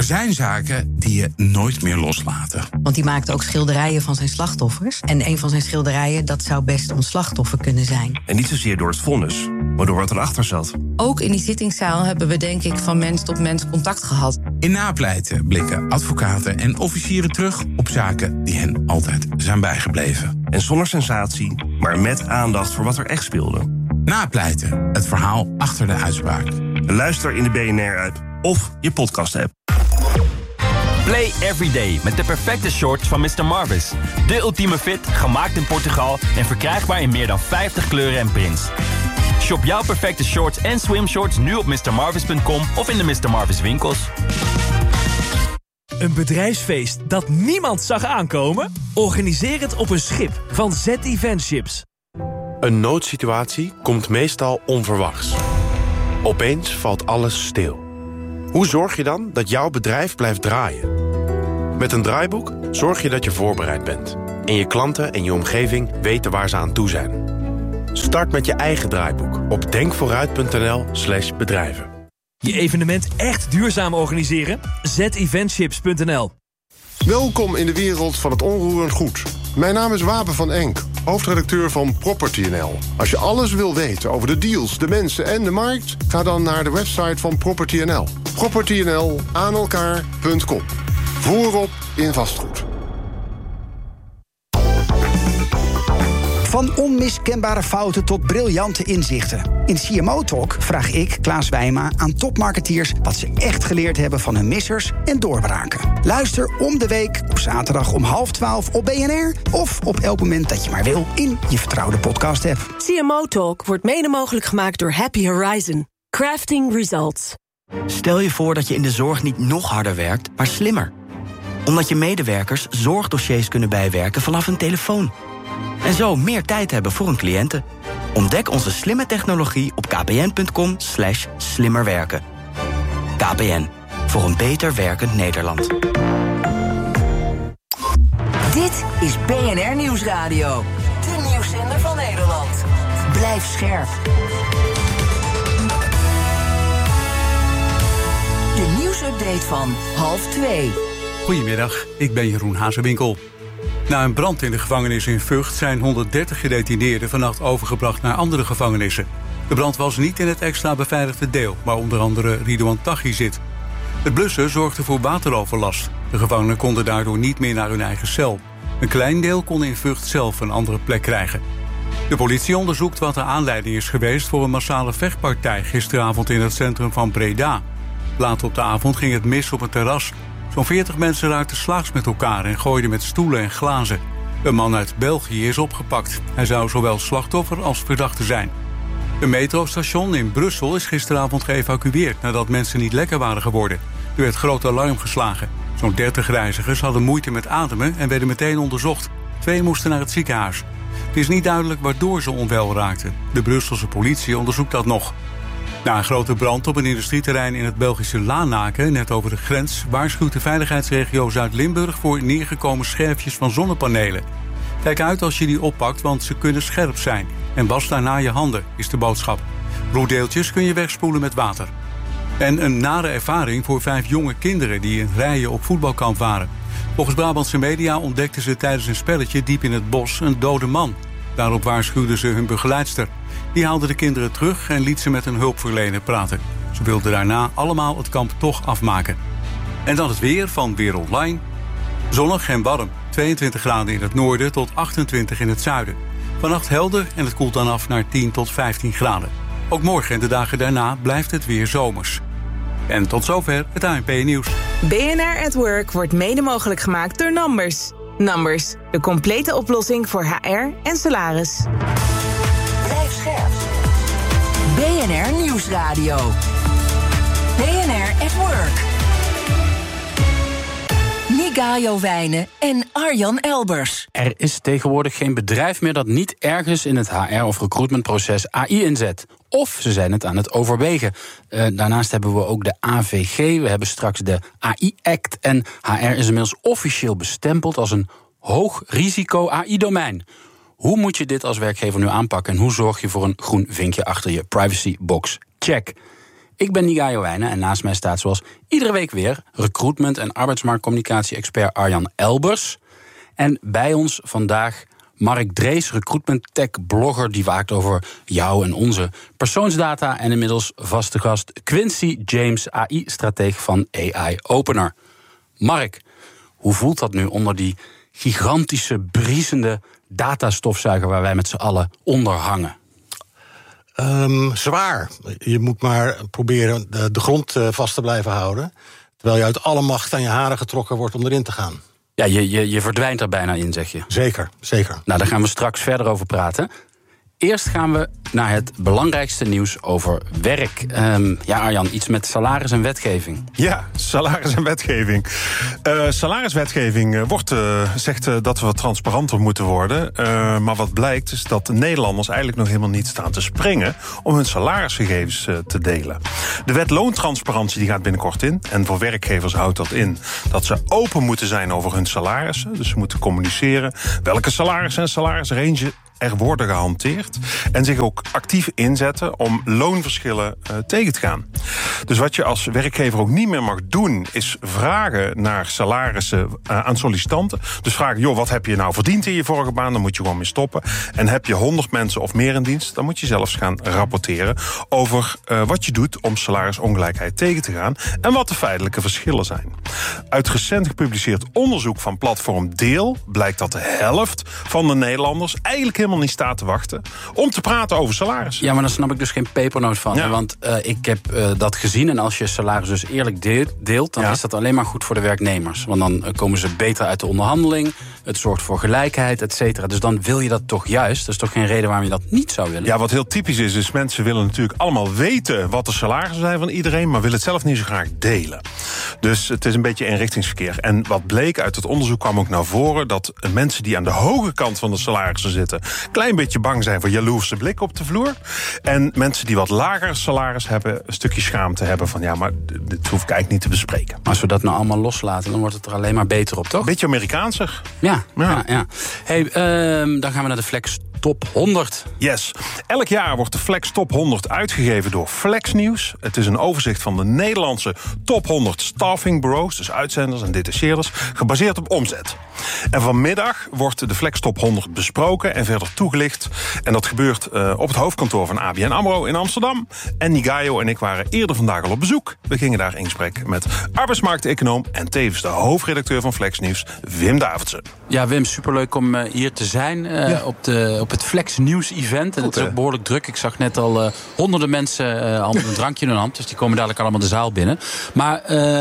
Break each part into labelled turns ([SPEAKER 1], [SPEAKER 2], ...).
[SPEAKER 1] zijn zaken die je nooit meer loslaten.
[SPEAKER 2] Want die maakte ook schilderijen van zijn slachtoffers. En een van zijn schilderijen, dat zou best ons slachtoffer kunnen zijn.
[SPEAKER 3] En niet zozeer door het vonnis, maar door wat erachter zat.
[SPEAKER 2] Ook in die zittingszaal hebben we denk ik van mens tot mens contact gehad.
[SPEAKER 1] In Napleiten blikken advocaten en officieren terug op zaken die hen altijd zijn bijgebleven.
[SPEAKER 3] En zonder sensatie, maar met aandacht voor wat er echt speelde.
[SPEAKER 1] Napleiten, het verhaal achter de uitspraak.
[SPEAKER 3] Luister in de BNR-app of je podcast-app.
[SPEAKER 4] Play every day met de perfecte shorts van Mr. Marvis. De ultieme fit, gemaakt in Portugal en verkrijgbaar in meer dan 50 kleuren en prints. Shop jouw perfecte shorts en swimshorts nu op mrmarvis.com of in de Mr. Marvis winkels.
[SPEAKER 5] Een bedrijfsfeest dat niemand zag aankomen? Organiseer het op een schip van Z-Eventships.
[SPEAKER 6] Een noodsituatie komt meestal onverwachts. Opeens valt alles stil. Hoe zorg je dan dat jouw bedrijf blijft draaien? Met een draaiboek zorg je dat je voorbereid bent. En je klanten en je omgeving weten waar ze aan toe zijn. Start met je eigen draaiboek op denkvooruit.nl/bedrijven.
[SPEAKER 5] Je evenement echt duurzaam organiseren? zeventships.nl.
[SPEAKER 7] Welkom in de wereld van het onroerend goed. Mijn naam is Wapen van Enk, hoofdredacteur van Property.nl. Als je alles wil weten over de deals, de mensen en de markt, ga dan naar de website van Property.nl. Property.nl aan elkaar.com. Voorop in vastgoed.
[SPEAKER 8] Van onmiskenbare fouten tot briljante inzichten. In CMO Talk vraag ik, Klaas Wijma, aan topmarketeers wat ze echt geleerd hebben van hun missers en doorbraken. Luister om de week op zaterdag om 11:30 op BNR of op elk moment dat je maar wil in je vertrouwde podcast-app.
[SPEAKER 9] CMO Talk wordt mede mogelijk gemaakt door Happy Horizon. Crafting results.
[SPEAKER 10] Stel je voor dat je in de zorg niet nog harder werkt, maar slimmer. Omdat je medewerkers zorgdossiers kunnen bijwerken vanaf een telefoon. En zo meer tijd hebben voor hun cliënten. Ontdek onze slimme technologie op kpn.com/slimmerwerken. KPN, voor een beter werkend Nederland.
[SPEAKER 11] Dit is BNR Nieuwsradio. De nieuwszender van Nederland. Blijf scherp. De nieuwsupdate van 1:30.
[SPEAKER 12] Goedemiddag, ik ben Jeroen Hazewinkel. Na een brand in de gevangenis in Vught zijn 130 gedetineerden vannacht overgebracht naar andere gevangenissen. De brand was niet in het extra beveiligde deel, waar onder andere Ridouan Taghi zit. Het blussen zorgde voor wateroverlast. De gevangenen konden daardoor niet meer naar hun eigen cel. Een klein deel kon in Vught zelf een andere plek krijgen. De politie onderzoekt wat de aanleiding is geweest voor een massale vechtpartij gisteravond in het centrum van Breda. Later op de avond ging het mis op een terras. Zo'n 40 mensen raakten slaags met elkaar en gooiden met stoelen en glazen. Een man uit België is opgepakt. Hij zou zowel slachtoffer als verdachte zijn. Een metrostation in Brussel is gisteravond geëvacueerd nadat mensen niet lekker waren geworden. Er werd groot alarm geslagen. Zo'n 30 reizigers hadden moeite met ademen en werden meteen onderzocht. 2 moesten naar het ziekenhuis. Het is niet duidelijk waardoor ze onwel raakten. De Brusselse politie onderzoekt dat nog. Na een grote brand op een industrieterrein in het Belgische Lanaken, net over de grens, waarschuwt de veiligheidsregio Zuid-Limburg voor neergekomen scherfjes van zonnepanelen. Kijk uit als je die oppakt, want ze kunnen scherp zijn. En was daarna je handen, is de boodschap. Roetdeeltjes kun je wegspoelen met water. En een nare ervaring voor 5 jonge kinderen die in Rijen op voetbalkamp waren. Volgens Brabantse media ontdekten ze tijdens een spelletje diep in het bos een dode man. Daarop waarschuwden ze hun begeleidster. Die haalde de kinderen terug en liet ze met een hulpverlener praten. Ze wilden daarna allemaal het kamp toch afmaken. En dan het weer van Weer Online. Zonnig en warm. 22 graden in het noorden tot 28 in het zuiden. Vannacht helder en het koelt dan af naar 10 tot 15 graden. Ook morgen en de dagen daarna blijft het weer zomers. En tot zover het ANP-nieuws.
[SPEAKER 9] BNR at Work wordt mede mogelijk gemaakt door Numbers. Numbers, de complete oplossing voor HR en salaris.
[SPEAKER 11] Blijf scherp. BNR Nieuwsradio. BNR at Work. Nigayo Wijnen en Arjan Elbers.
[SPEAKER 13] Er is tegenwoordig geen bedrijf meer dat niet ergens in het HR- of recruitmentproces AI inzet. Of ze zijn het aan het overwegen. Daarnaast hebben we ook de AVG, we hebben straks de AI-act... en HR is inmiddels officieel bestempeld als een hoog risico AI-domein. Hoe moet je dit als werkgever nu aanpakken en hoe zorg je voor een groen vinkje achter je privacy box? Check. Ik ben Nigayo Wijnen en naast mij staat zoals iedere week weer recruitment- en arbeidsmarktcommunicatie-expert Arjan Elbers. En bij ons vandaag Mark Drees, recruitment tech blogger die waakt over jou en onze persoonsdata. En inmiddels vaste gast Quincy James, AI-strateeg van AI Opener. Mark, hoe voelt dat nu onder die gigantische, briesende datastofzuiger waar wij met z'n allen onder hangen?
[SPEAKER 14] Zwaar. Je moet maar proberen de grond vast te blijven houden, terwijl je uit alle macht aan je haren getrokken wordt om erin te gaan.
[SPEAKER 13] Ja, je verdwijnt er bijna in, zeg je.
[SPEAKER 14] Zeker, zeker.
[SPEAKER 13] Nou, daar gaan we straks verder over praten. Eerst gaan we naar het belangrijkste nieuws over werk. Ja, Arjan, iets met salaris en wetgeving.
[SPEAKER 15] Ja, salaris en wetgeving. Salariswetgeving zegt dat we wat transparanter moeten worden. Maar wat blijkt is dat de Nederlanders eigenlijk nog helemaal niet staan te springen om hun salarisgegevens te delen. De wet loontransparantie die gaat binnenkort in. En voor werkgevers houdt dat in dat ze open moeten zijn over hun salarissen. Dus ze moeten communiceren welke salarissen en salarisrange er worden gehanteerd en zich ook actief inzetten om loonverschillen tegen te gaan. Dus wat je als werkgever ook niet meer mag doen, is vragen naar salarissen aan sollicitanten. Dus vragen, joh, wat heb je nou verdiend in je vorige baan? Dan moet je gewoon mee stoppen. En heb je 100 mensen of meer in dienst, dan moet je zelfs gaan rapporteren over wat je doet om salarisongelijkheid tegen te gaan en wat de feitelijke verschillen zijn. Uit recent gepubliceerd onderzoek van platform Deel blijkt dat de helft van de Nederlanders eigenlijk helemaal niet staat te wachten om te praten over salaris.
[SPEAKER 13] Ja, maar daar snap ik dus geen pepernoot van. Ja. Want ik heb dat gezien en als je salaris dus eerlijk deelt, dan is dat alleen maar goed voor de werknemers. Want dan komen ze beter uit de onderhandeling, het zorgt voor gelijkheid, et cetera. Dus dan wil je dat toch juist. Dat is toch geen reden waarom je dat niet zou willen?
[SPEAKER 15] Ja, wat heel typisch is mensen willen natuurlijk allemaal weten wat de salarissen zijn van iedereen, maar willen het zelf niet zo graag delen. Dus het is een beetje eenrichtingsverkeer. En wat bleek uit het onderzoek kwam ook naar voren dat mensen die aan de hoge kant van de salarissen zitten klein beetje bang zijn voor jaloerse blik op de vloer. En mensen die wat lager salaris hebben, een stukje schaamte hebben van ja, maar dit hoef ik eigenlijk niet te bespreken.
[SPEAKER 13] Maar als we dat nou allemaal loslaten, dan wordt het er alleen maar beter op, toch?
[SPEAKER 15] Beetje Amerikaanser.
[SPEAKER 13] Ja. Hey, dan gaan we naar de Flex Top 100.
[SPEAKER 15] Yes. Elk jaar wordt de Flex Top 100 uitgegeven door Flexnieuws. Het is een overzicht van de Nederlandse top 100 staffing bureaus, dus uitzenders en detacheerders, gebaseerd op omzet. En vanmiddag wordt de Flex Top 100 besproken en verder toegelicht. En dat gebeurt op het hoofdkantoor van ABN AMRO in Amsterdam. En Nigayo en ik waren eerder vandaag al op bezoek. We gingen daar in gesprek met arbeidsmarkteconoom en tevens de hoofdredacteur van Flexnieuws, Wim Davidsen.
[SPEAKER 13] Ja, Wim, superleuk om hier te zijn op het Flex Nieuws event. En het is ook behoorlijk druk. Ik zag net al honderden mensen al met een drankje in hun hand. Dus die komen dadelijk allemaal de zaal binnen. Maar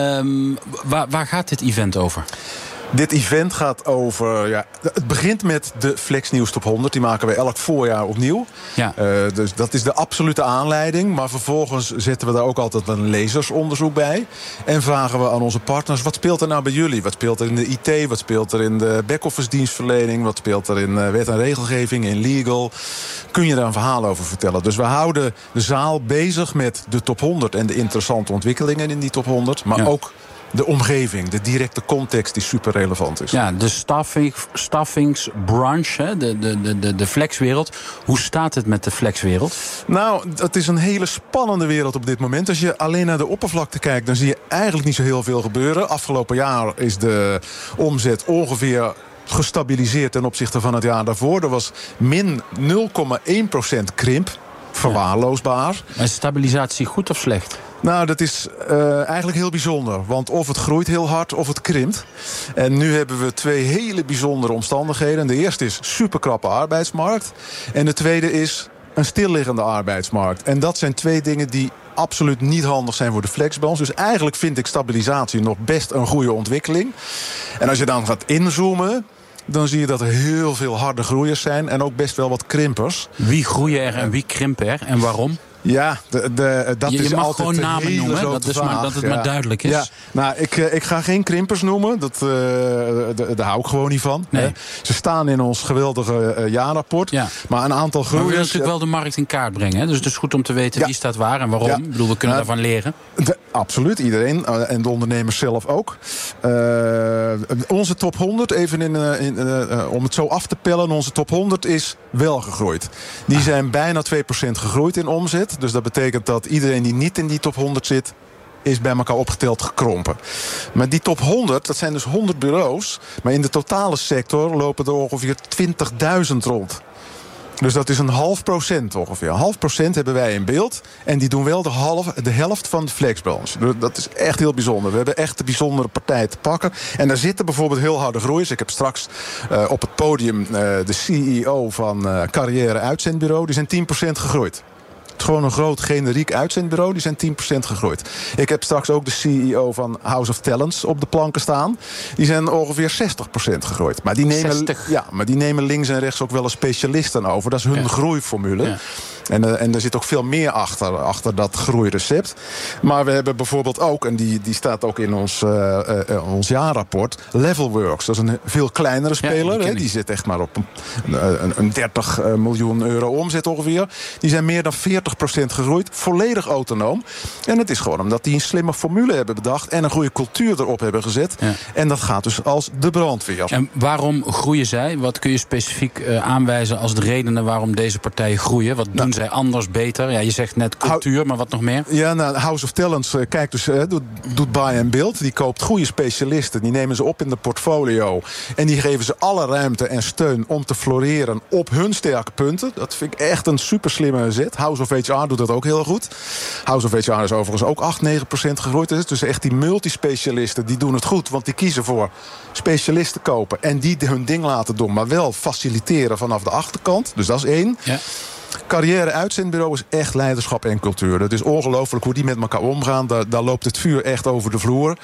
[SPEAKER 13] waar gaat dit event over?
[SPEAKER 16] Dit event gaat over... Ja, het begint met de Flexnieuws Top 100. Die maken we elk voorjaar opnieuw. Ja. Dus dat is de absolute aanleiding. Maar vervolgens zetten we daar ook altijd een lezersonderzoek bij. En vragen we aan onze partners, wat speelt er nou bij jullie? Wat speelt er in de IT? Wat speelt er in de back-office dienstverlening? Wat speelt er in wet en regelgeving, in legal? Kun je daar een verhaal over vertellen? Dus we houden de zaal bezig met de Top 100... en de interessante ontwikkelingen in die Top 100. Maar ook de omgeving, de directe context die super relevant is.
[SPEAKER 13] Ja, de staffingsbranche, de flexwereld. Hoe staat het met de flexwereld?
[SPEAKER 16] Nou, het is een hele spannende wereld op dit moment. Als je alleen naar de oppervlakte kijkt, dan zie je eigenlijk niet zo heel veel gebeuren. Afgelopen jaar is de omzet ongeveer gestabiliseerd ten opzichte van het jaar daarvoor. Er was min 0,1% krimp. Verwaarloosbaar.
[SPEAKER 13] Maar is stabilisatie goed of slecht?
[SPEAKER 16] Nou, dat is eigenlijk heel bijzonder. Want of het groeit heel hard of het krimpt. En nu hebben we twee hele bijzondere omstandigheden. De eerste is superkrappe arbeidsmarkt. En de tweede is een stilliggende arbeidsmarkt. En dat zijn twee dingen die absoluut niet handig zijn voor de flexbranche. Dus eigenlijk vind ik stabilisatie nog best een goede ontwikkeling. En als je dan gaat inzoomen, dan zie je dat er heel veel harde groeiers zijn en ook best wel wat krimpers.
[SPEAKER 13] Wie groeien er en wie krimpen er en waarom?
[SPEAKER 16] Ja, dat
[SPEAKER 13] je
[SPEAKER 16] is
[SPEAKER 13] mag
[SPEAKER 16] altijd
[SPEAKER 13] gewoon namen noemen, dat het maar duidelijk is.
[SPEAKER 16] Ja. Nou, ik ga geen krimpers noemen, daar hou ik gewoon niet van. Nee. Ze staan in ons geweldige jaarrapport. Ja. Maar een aantal groeiers... Maar we willen
[SPEAKER 13] natuurlijk wel de markt in kaart brengen. Hè? Dus het is goed om te weten wie staat waar en waarom. Ja. Ik bedoel, we kunnen daarvan leren.
[SPEAKER 16] Absoluut, iedereen. En de ondernemers zelf ook. Onze top 100, even om het zo af te pellen, onze top 100 is wel gegroeid. Die zijn bijna 2% gegroeid in omzet. 100. Dus dat betekent dat iedereen die niet in die top 100 zit, is bij elkaar opgeteld gekrompen. Maar die top 100, dat zijn dus 100 bureaus. Maar in de totale sector lopen er ongeveer 20.000 rond. Dus dat is 0,5% ongeveer. 0,5% hebben wij in beeld. En die doen wel de helft van de flexbranche. Dat is echt heel bijzonder. We hebben echt een bijzondere partij te pakken. En daar zitten bijvoorbeeld heel harde groeiers. Ik heb straks op het podium de CEO van Carrière Uitzendbureau. Die zijn 10% gegroeid. Het is gewoon een groot generiek uitzendbureau. Die zijn 10% gegroeid. Ik heb straks ook de CEO van House of Talents op de planken staan. Die zijn ongeveer 60% gegroeid. Maar die nemen links en rechts ook wel een specialisten over. Dat is hun groeiformule. Ja. En er zit ook veel meer achter dat groeirecept. Maar we hebben bijvoorbeeld ook, en die staat ook in ons jaarrapport, Levelworks. Dat is een veel kleinere speler. Die zit echt maar op een 30 miljoen euro omzet ongeveer. Die zijn meer dan 40% gegroeid, volledig autonoom. En het is gewoon omdat die een slimme formule hebben bedacht en een goede cultuur erop hebben gezet. Ja. En dat gaat dus als de brandweer.
[SPEAKER 13] En waarom groeien zij? Wat kun je specifiek aanwijzen als de redenen waarom deze partijen groeien? Wat doen zij anders, beter? Ja, je zegt net cultuur, maar wat nog meer?
[SPEAKER 16] Ja, House of Talents doet buy and build. Die koopt goede specialisten. Die nemen ze op in de portfolio. En die geven ze alle ruimte en steun om te floreren op hun sterke punten. Dat vind ik echt een super slimme zet. House of HR doet dat ook heel goed. House of HR is overigens ook 8-9% gegroeid. Dus echt die multispecialisten, die doen het goed. Want die kiezen voor specialisten kopen en die hun ding laten doen, maar wel faciliteren vanaf de achterkant. Dus dat is 1. Ja. Carrière Uitzendbureau is echt leiderschap en cultuur. Het is ongelooflijk hoe die met elkaar omgaan. Daar loopt het vuur echt over de vloer.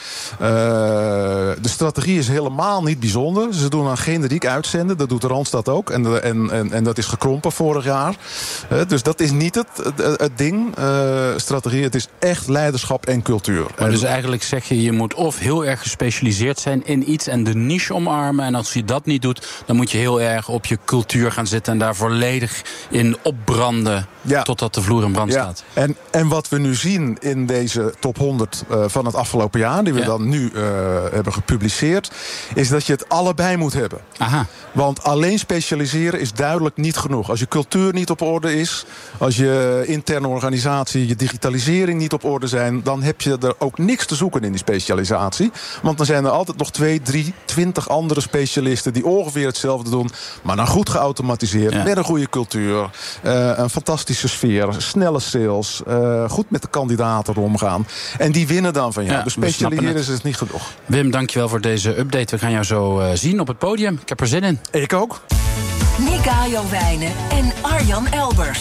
[SPEAKER 16] De strategie is helemaal niet bijzonder. Ze doen aan generiek uitzenden. Dat doet de Randstad ook. En dat is gekrompen vorig jaar. Dus dat is niet het ding. Strategie. Het is echt leiderschap en cultuur.
[SPEAKER 13] Maar dus eigenlijk zeg je moet of heel erg gespecialiseerd zijn in iets en de niche omarmen. En als je dat niet doet, dan moet je heel erg op je cultuur gaan zitten en daar volledig in opbranden totdat de vloer in brand staat.
[SPEAKER 16] En wat we nu zien in deze top 100 van het afgelopen jaar, die we dan nu hebben gepubliceerd, is dat je het allebei moet hebben.
[SPEAKER 13] Aha.
[SPEAKER 16] Want alleen specialiseren is duidelijk niet genoeg. Als je cultuur niet op orde is, als je interne organisatie, je digitalisering niet op orde zijn, dan heb je er ook niks te zoeken in die specialisatie. Want dan zijn er altijd nog 2, 3, 20 andere specialisten die ongeveer hetzelfde doen, maar dan goed geautomatiseerd, met een goede cultuur, een fantastische sfeer, snelle sales, goed met de kandidaten omgaan. En die winnen dan van jou. Ja, dus specialiseren is het niet genoeg.
[SPEAKER 13] Wim, dankjewel voor deze update. We gaan jou zo zien op het podium. Ik heb er zin in.
[SPEAKER 16] Ik ook.
[SPEAKER 11] Nika Jowijnen en Arjan Elbers.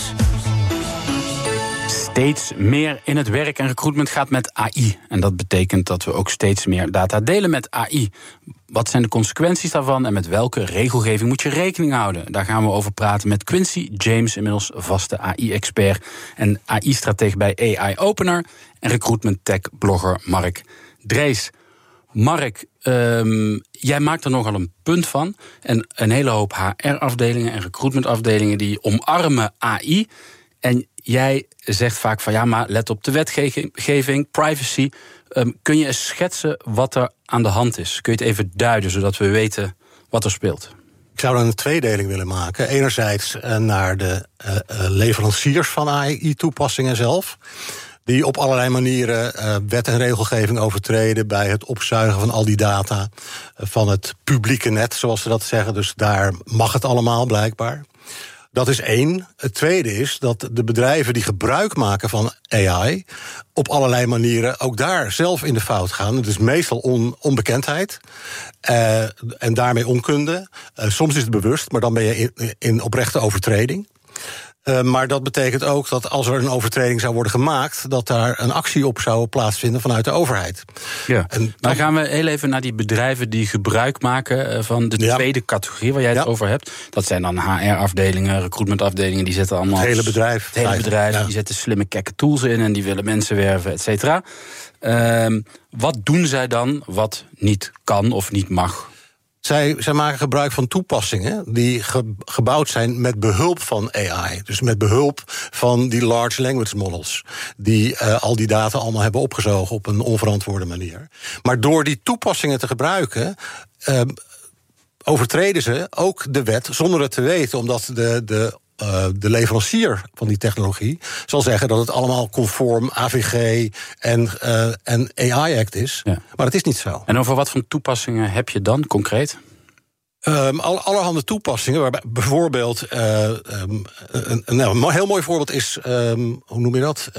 [SPEAKER 13] Steeds meer in het werk en recruitment gaat met AI. En dat betekent dat we ook steeds meer data delen met AI. Wat zijn de consequenties daarvan en met welke regelgeving moet je rekening houden? Daar gaan we over praten met Quincy James, inmiddels vaste AI-expert en AI-stratege bij AI Opener en recruitment tech-blogger Mark Drees. Mark, jij maakt er nogal een punt van. En een hele hoop HR-afdelingen en recruitment-afdelingen die omarmen AI. En jij zegt vaak van ja, maar let op de wetgeving, privacy. Kun je eens schetsen wat er aan de hand is? Kun je het even duiden, zodat we weten wat er speelt?
[SPEAKER 14] Ik zou dan een tweedeling willen maken. Enerzijds naar de leveranciers van AI-toepassingen zelf, die op allerlei manieren wet en regelgeving overtreden bij het opzuigen van al die data van het publieke net, zoals ze dat zeggen. Dus daar mag het allemaal blijkbaar. Dat is 1. Het tweede is dat de bedrijven die gebruik maken van AI op allerlei manieren ook daar zelf in de fout gaan. Het is meestal onbekendheid en daarmee onkunde. Soms is het bewust, maar dan ben je in oprechte overtreding. Maar dat betekent ook dat als er een overtreding zou worden gemaakt, dat daar een actie op zou plaatsvinden vanuit de overheid.
[SPEAKER 13] Ja. En dan gaan we heel even naar die bedrijven die gebruik maken van de tweede categorie waar jij het over hebt. Dat zijn dan HR-afdelingen, recruitment-afdelingen, die zetten allemaal
[SPEAKER 14] het hele bedrijf.
[SPEAKER 13] Het hele bedrijf, die zetten slimme kekke tools in en die willen mensen werven, et cetera. Wat doen zij dan wat niet kan of niet mag?
[SPEAKER 14] Zij maken gebruik van toepassingen die gebouwd zijn met behulp van AI. Dus met behulp van die large language models, die al die data allemaal hebben opgezogen op een onverantwoorde manier. Maar door die toepassingen te gebruiken overtreden ze ook de wet zonder het te weten, omdat de de leverancier van die technologie zal zeggen dat het allemaal conform AVG en AI Act is. Ja. Maar het is niet zo.
[SPEAKER 13] En over wat voor toepassingen heb je dan concreet?
[SPEAKER 14] Allerhande toepassingen, waarbij bijvoorbeeld een heel mooi voorbeeld is, hoe noem je dat?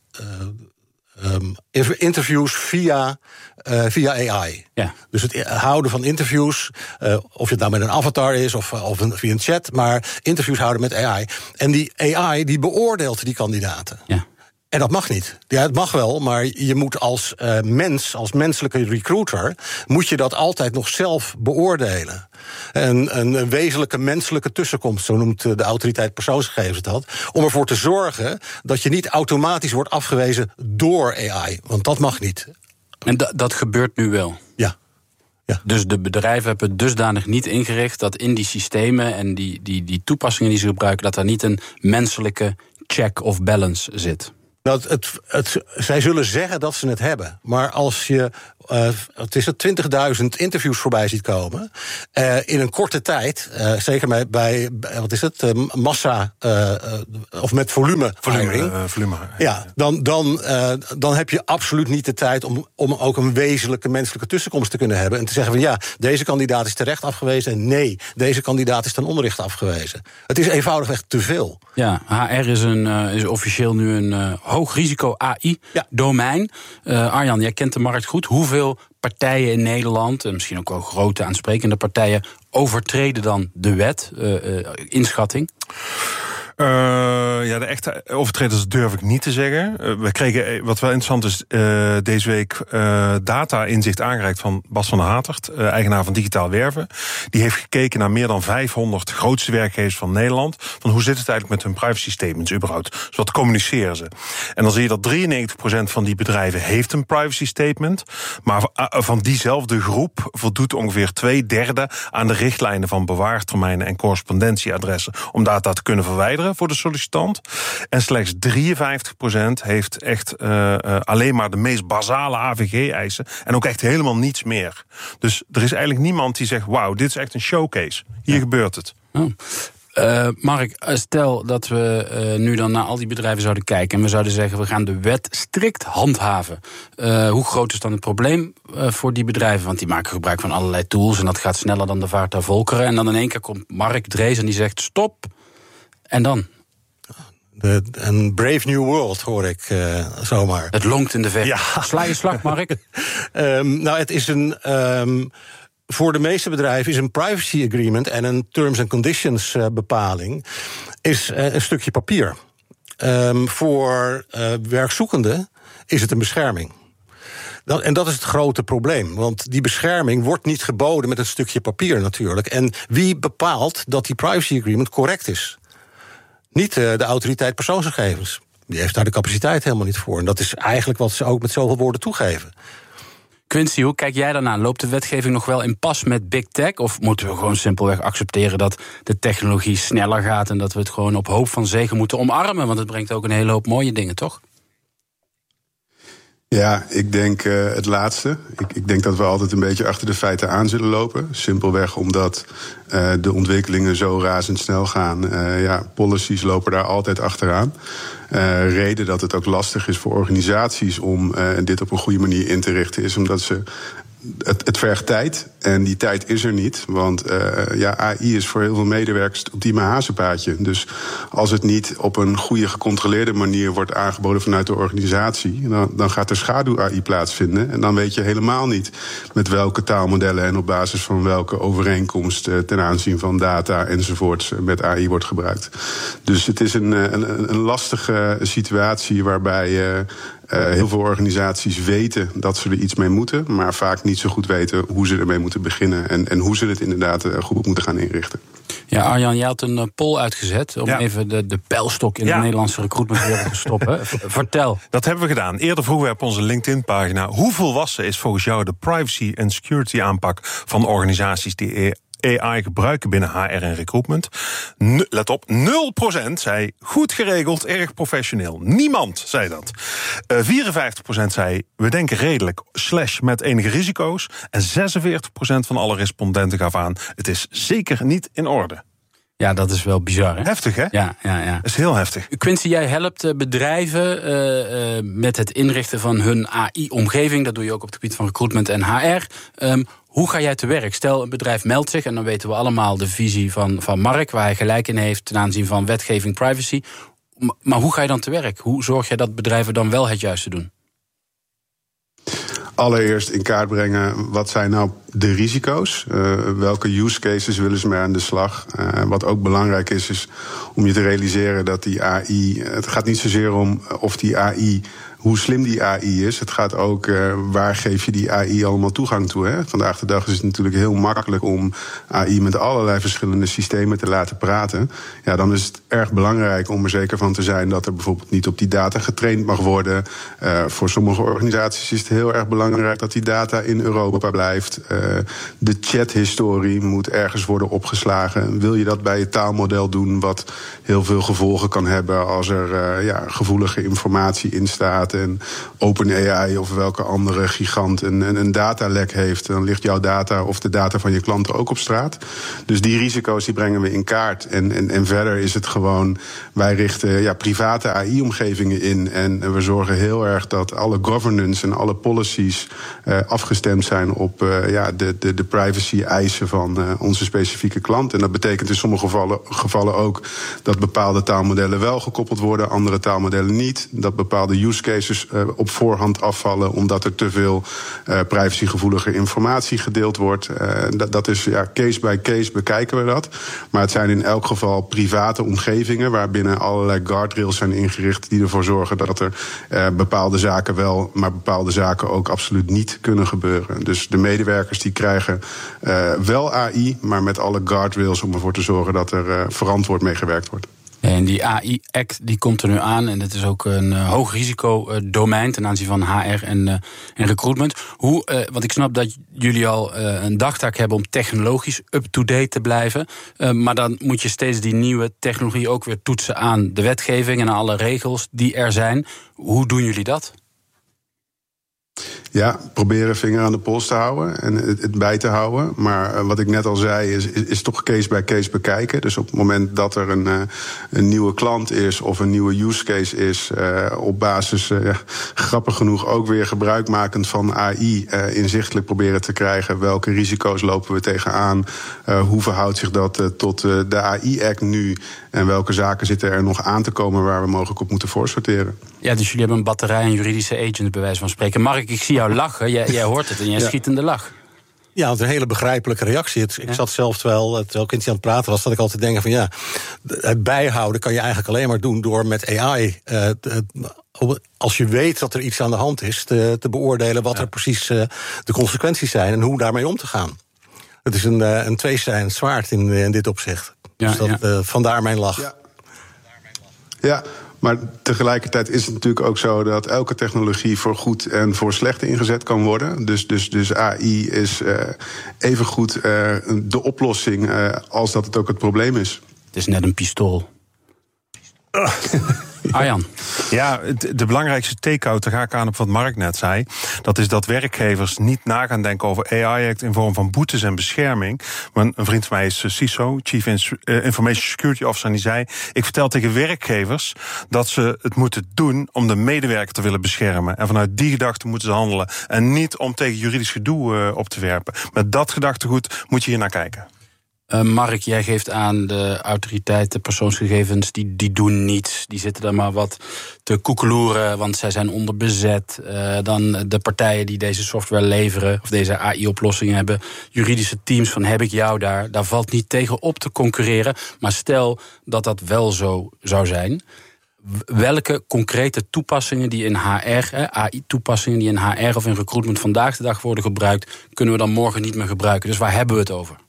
[SPEAKER 14] Interviews via AI. Ja. Dus het houden van interviews, of het nou met een avatar is of via een chat, maar interviews houden met AI. En die AI die beoordeelt die kandidaten. Ja. En dat mag niet. Ja, het mag wel, maar je moet als menselijke recruiter, moet je dat altijd nog zelf beoordelen. En een wezenlijke menselijke tussenkomst, zo noemt de autoriteit persoonsgegevens dat, om ervoor te zorgen dat je niet automatisch wordt afgewezen door AI. Want dat mag niet.
[SPEAKER 13] En dat gebeurt nu wel?
[SPEAKER 14] Ja. Ja.
[SPEAKER 13] Dus de bedrijven hebben het dusdanig niet ingericht dat in die systemen en die toepassingen die ze gebruiken, dat daar niet een menselijke check of balance zit?
[SPEAKER 14] Nou, zij zullen zeggen dat ze het hebben. Maar als je 20.000 interviews voorbij ziet komen, in een korte tijd, zeker bij wat is het, massa, of met volume. Ja, dan heb je absoluut niet de tijd om ook een wezenlijke menselijke tussenkomst te kunnen hebben. En te zeggen van ja, deze kandidaat is terecht afgewezen. En nee, deze kandidaat is ten onrechte afgewezen. Het is eenvoudigweg te veel.
[SPEAKER 13] Ja, HR is officieel nu een hoog risico AI-domein. Arjan, jij kent de markt goed. Hoeveel partijen in Nederland, en misschien ook wel grote aansprekende partijen, overtreden dan de wet? Inschatting?
[SPEAKER 15] De echte overtreders durf ik niet te zeggen. We kregen, wat wel interessant is, deze week data-inzicht aangereikt van Bas van der Hatert, eigenaar van Digitaal Werven. Die heeft gekeken naar meer dan 500 grootste werkgevers van Nederland. Van hoe zit het eigenlijk met hun privacy statements überhaupt? Dus wat communiceren ze? En dan zie je dat 93% van die bedrijven heeft een privacy statement. Maar van diezelfde groep voldoet ongeveer 2/3 aan de richtlijnen van bewaartermijnen en correspondentieadressen om data te kunnen verwijderen voor de sollicitant. En slechts 53% heeft echt alleen maar de meest basale AVG-eisen en ook echt helemaal niets meer. Dus er is eigenlijk niemand die zegt, wauw, dit is echt een showcase. Hier gebeurt het.
[SPEAKER 13] Oh. Mark, stel dat we nu dan naar al die bedrijven zouden kijken en we zouden zeggen, we gaan de wet strikt handhaven. Hoe groot is dan het probleem voor die bedrijven? Want die maken gebruik van allerlei tools en dat gaat sneller dan de vaart der volkeren. En dan in één keer komt Mark Drees en die zegt, stop. En dan?
[SPEAKER 14] Een brave new world, hoor ik zomaar.
[SPEAKER 13] Het lonkt in de verte. Ja. Sla je slag, Mark?
[SPEAKER 14] Het is voor de meeste bedrijven is een privacy agreement en een terms and conditions bepaling is een stukje papier. Voor werkzoekenden is het een bescherming. En dat is het grote probleem, want die bescherming wordt niet geboden met een stukje papier natuurlijk. En wie bepaalt dat die privacy agreement correct is? Niet de autoriteit persoonsgegevens. Die heeft daar de capaciteit helemaal niet voor. En dat is eigenlijk wat ze ook met zoveel woorden toegeven.
[SPEAKER 13] Quincy, hoe kijk jij daarna? Loopt de wetgeving nog wel in pas met big tech? Of moeten we gewoon simpelweg accepteren dat de technologie sneller gaat en dat we het gewoon op hoop van zegen moeten omarmen? Want het brengt ook een hele hoop mooie dingen, toch?
[SPEAKER 17] Ja, ik denk het laatste. Ik denk dat we altijd een beetje achter de feiten aan zullen lopen. Simpelweg omdat de ontwikkelingen zo razendsnel gaan. Policies lopen daar altijd achteraan. Reden dat het ook lastig is voor organisaties om dit op een goede manier in te richten is omdat ze het vergt tijd en die tijd is er niet. Want AI is voor heel veel medewerkers het ultieme hazenpaadje. Dus als het niet op een goede gecontroleerde manier wordt aangeboden vanuit de organisatie, dan gaat er schaduw-AI plaatsvinden. En dan weet je helemaal niet met welke taalmodellen en op basis van welke overeenkomst ten aanzien van data enzovoorts met AI wordt gebruikt. Dus het is een lastige situatie waarbij heel veel organisaties weten dat ze er iets mee moeten, maar vaak niet zo goed weten hoe ze ermee moeten beginnen en hoe ze het inderdaad goed moeten gaan inrichten.
[SPEAKER 13] Ja, Arjan, jij had een poll uitgezet om even de pijlstok in de Nederlandse recruitmentwereld te stoppen. Vertel.
[SPEAKER 15] Dat hebben we gedaan. Eerder vroegen we op onze LinkedIn-pagina, hoe volwassen is volgens jou de privacy en security aanpak van organisaties die AI gebruiken binnen HR en recruitment? Let op, 0% zei goed geregeld, erg professioneel. Niemand zei dat. 54% zei we denken redelijk / met enige risico's. En 46% van alle respondenten gaf aan het is zeker niet in orde.
[SPEAKER 13] Ja, dat is wel bizar, hè?
[SPEAKER 15] Heftig, hè?
[SPEAKER 13] Ja.
[SPEAKER 15] Dat is heel heftig.
[SPEAKER 13] Quincy, jij helpt bedrijven met het inrichten van hun AI-omgeving. Dat doe je ook op het gebied van recruitment en HR. Hoe ga jij te werk? Stel, een bedrijf meldt zich, en dan weten we allemaal de visie van Mark, waar hij gelijk in heeft ten aanzien van wetgeving, privacy. Maar hoe ga je dan te werk? Hoe zorg je dat bedrijven dan wel het juiste doen?
[SPEAKER 17] Allereerst in kaart brengen, wat zijn nou de risico's? Welke use cases willen ze mee aan de slag? Wat ook belangrijk is om je te realiseren dat die AI... Het gaat niet zozeer om of die AI... hoe slim die AI is. Het gaat ook, waar geef je die AI allemaal toegang toe? Hè? Vandaag de dag is het natuurlijk heel makkelijk om AI met allerlei verschillende systemen te laten praten. Ja, dan is het erg belangrijk om er zeker van te zijn dat er bijvoorbeeld niet op die data getraind mag worden. Voor sommige organisaties is het heel erg belangrijk dat die data in Europa blijft. De chathistorie moet ergens worden opgeslagen. Wil je dat bij je taalmodel doen, wat heel veel gevolgen kan hebben als er gevoelige informatie in staat? En OpenAI of welke andere gigant een datalek heeft, dan ligt jouw data of de data van je klanten ook op straat. Dus die risico's die brengen we in kaart. En verder is het gewoon, wij richten private AI-omgevingen in. En we zorgen heel erg dat alle governance en alle policies afgestemd zijn op de privacy-eisen van onze specifieke klant. En dat betekent in sommige gevallen ook dat bepaalde taalmodellen wel gekoppeld worden, andere taalmodellen niet. Dat bepaalde use cases op voorhand afvallen omdat er te veel privacygevoelige informatie gedeeld wordt. Dat is case by case bekijken we dat. Maar het zijn in elk geval private omgevingen waarbinnen allerlei guardrails zijn ingericht die ervoor zorgen dat er bepaalde zaken wel, maar bepaalde zaken ook absoluut niet kunnen gebeuren. Dus de medewerkers die krijgen wel AI, maar met alle guardrails om ervoor te zorgen dat er verantwoord mee gewerkt wordt.
[SPEAKER 13] En die AI-act die komt er nu aan en het is ook een hoog risicodomein ten aanzien van HR en recruitment. Want ik snap dat jullie al een dagtaak hebben om technologisch up-to-date te blijven. Maar dan moet je steeds die nieuwe technologie ook weer toetsen aan de wetgeving en aan alle regels die er zijn. Hoe doen jullie dat?
[SPEAKER 17] Ja, proberen vinger aan de pols te houden en het bij te houden. Maar wat ik net al zei, is toch case by case bekijken. Dus op het moment dat er een nieuwe klant is of een nieuwe use case is, op basis, grappig genoeg, ook weer gebruikmakend van AI, inzichtelijk proberen te krijgen welke risico's lopen we tegenaan, hoe verhoudt zich dat tot de AI-act nu en welke zaken zitten er nog aan te komen waar we mogelijk op moeten voorsorteren.
[SPEAKER 13] Ja, dus jullie hebben een batterij aan juridische agents bij wijze van spreken. Mark, ik zie jou lachen. Jij hoort het en jij schiet in de lach.
[SPEAKER 14] Ja, het is een hele begrijpelijke reactie. Ik zat zelf, terwijl Quincy aan het praten was, dat ik altijd te denken van het bijhouden kan je eigenlijk alleen maar doen door met AI, als je weet dat er iets aan de hand is, te beoordelen wat er precies de consequenties zijn en hoe daarmee om te gaan. Het is een tweesnijdend zwaard in dit opzicht. Ja, dus vandaar mijn lach.
[SPEAKER 17] Ja, maar tegelijkertijd is het natuurlijk ook zo dat elke technologie voor goed en voor slecht ingezet kan worden. Dus AI is even goed de oplossing als dat het ook het probleem is.
[SPEAKER 13] Het is net een pistool. Arjan.
[SPEAKER 15] Ja, de belangrijkste take-out, daar ga ik aan op wat Mark net zei. Dat is dat werkgevers niet na gaan denken over AI-act in vorm van boetes en bescherming. Maar een vriend van mij is CISO, Chief Information Security Officer, en die zei: ik vertel tegen werkgevers dat ze het moeten doen om de medewerker te willen beschermen. En vanuit die gedachte moeten ze handelen. En niet om tegen juridisch gedoe op te werpen. Met dat gedachtegoed moet je hier naar kijken.
[SPEAKER 13] Mark, jij geeft aan de autoriteiten, persoonsgegevens, die doen niets. Die zitten daar maar wat te koekeloeren, want zij zijn onderbezet. Dan de partijen die deze software leveren, of deze AI-oplossingen hebben, juridische teams van heb ik jou daar valt niet tegen op te concurreren. Maar stel dat dat wel zo zou zijn. Welke concrete toepassingen die in HR, AI-toepassingen die in HR of in recruitment vandaag de dag worden gebruikt, kunnen we dan morgen niet meer gebruiken? Dus waar hebben we het over?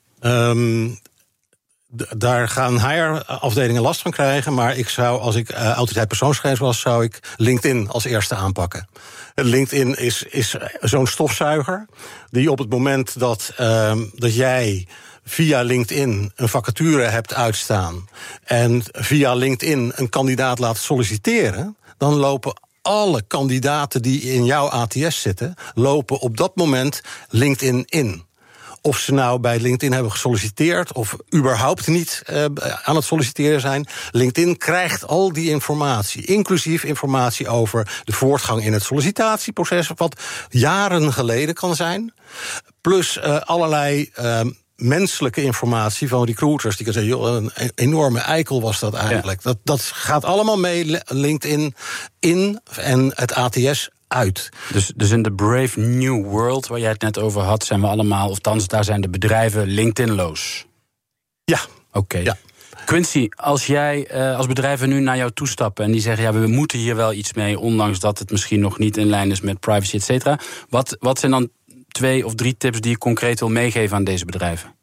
[SPEAKER 14] Daar gaan HR-afdelingen last van krijgen, maar ik zou, als ik autoriteit persoonsgegevens was, zou ik LinkedIn als eerste aanpakken. LinkedIn is zo'n stofzuiger die op het moment dat jij via LinkedIn een vacature hebt uitstaan en via LinkedIn een kandidaat laat solliciteren, dan lopen alle kandidaten die in jouw ATS zitten, lopen op dat moment LinkedIn in. of ze nou bij LinkedIn hebben gesolliciteerd of überhaupt niet aan het solliciteren zijn. LinkedIn krijgt al die informatie, inclusief informatie over de voortgang in het sollicitatieproces, wat jaren geleden kan zijn. Plus allerlei menselijke informatie van recruiters die kan zeggen, joh, een enorme eikel was dat eigenlijk. Ja. Dat gaat allemaal mee LinkedIn in en het ATS uit.
[SPEAKER 13] Dus in de Brave New World waar jij het net over had, zijn we allemaal, of thans daar zijn de bedrijven LinkedIn-loos.
[SPEAKER 14] Ja.
[SPEAKER 13] Oké. Ja. Quincy, als jij als bedrijven nu naar jou toestappen en die zeggen, ja, we moeten hier wel iets mee, ondanks dat het misschien nog niet in lijn is met privacy, et cetera. Wat zijn dan 2 of 3 tips die je concreet wil meegeven aan deze bedrijven?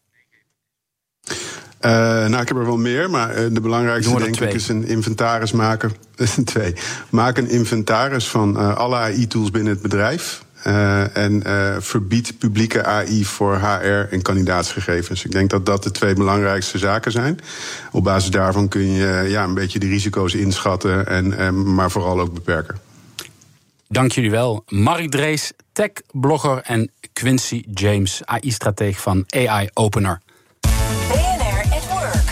[SPEAKER 17] Ik heb er wel meer, maar de belangrijkste denk ik is een inventaris maken. 2. Maak een inventaris van alle AI-tools binnen het bedrijf. En verbied publieke AI voor HR en kandidaatsgegevens. Ik denk dat dat de 2 belangrijkste zaken zijn. Op basis daarvan kun je een beetje de risico's inschatten, maar vooral ook beperken.
[SPEAKER 13] Dank jullie wel. Mark Drees, tech-blogger, en Quincy James, AI-strateeg van AI Opener.
[SPEAKER 11] BNR at Work.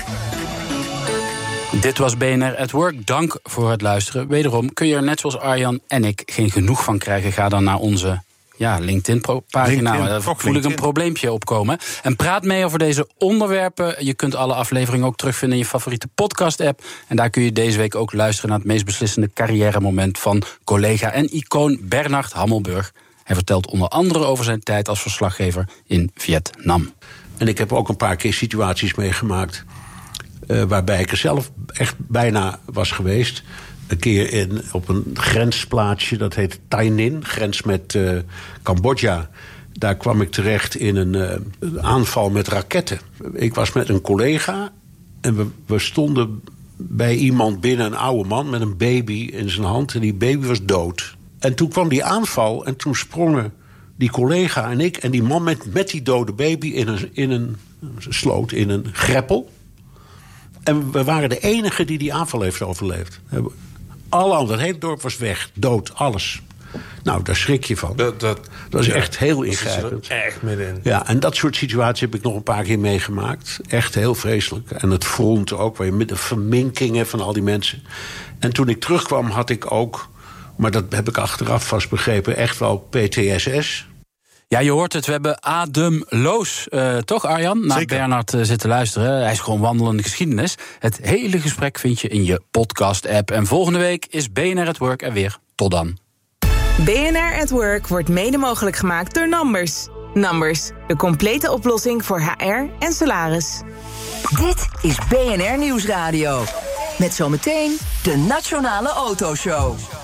[SPEAKER 13] Dit was BNR at Work. Dank voor het luisteren. Wederom kun je er net zoals Arjan en ik geen genoeg van krijgen. Ga dan naar onze LinkedIn-pagina. Daar voel ik een probleempje opkomen. En praat mee over deze onderwerpen. Je kunt alle afleveringen ook terugvinden in je favoriete podcast-app. En daar kun je deze week ook luisteren naar het meest beslissende carrière-moment van collega en icoon Bernard Hammelburg. Hij vertelt onder andere over zijn tijd als verslaggever in Vietnam.
[SPEAKER 18] En ik heb ook een paar keer situaties meegemaakt waarbij ik er zelf echt bijna was geweest. Een keer op een grensplaatsje, dat heet Tay Ninh, grens met Cambodja. Daar kwam ik terecht in een aanval met raketten. Ik was met een collega en we stonden bij iemand binnen, een oude man met een baby in zijn hand. En die baby was dood. En toen kwam die aanval en toen sprongen die collega en ik en die man met die dode baby in een sloot, in een greppel. En we waren de enige die aanval heeft overleefd. Alle anderen, het hele dorp was weg, dood, alles. Nou, daar schrik je van. Dat is echt heel ingrijpend.
[SPEAKER 19] Echt middenin.
[SPEAKER 18] Ja, en dat soort situaties heb ik nog een paar keer meegemaakt. Echt heel vreselijk. En het front ook, waar je met de verminkingen van al die mensen. En toen ik terugkwam had ik ook, maar dat heb ik achteraf vast begrepen, echt wel PTSS.
[SPEAKER 13] Ja, je hoort het, we hebben ademloos, toch Arjan? Naar Bernard zitten luisteren. Hij is gewoon wandelende geschiedenis. Het hele gesprek vind je in je podcast-app. En volgende week is BNR at Work er weer. Tot dan.
[SPEAKER 9] BNR at Work wordt mede mogelijk gemaakt door Numbers. Numbers, de complete oplossing voor HR en salaris.
[SPEAKER 11] Dit is BNR Nieuwsradio. Met zometeen de Nationale Autoshow.